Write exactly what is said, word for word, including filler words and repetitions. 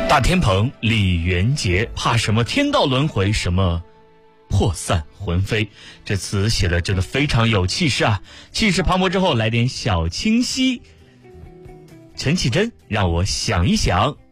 大天蓬李元杰，怕什么天道轮回，什么破散魂飞。这词写的真的非常有气势啊！气势磅礴之后，来点小清晰。陈绮贞，让我想一想。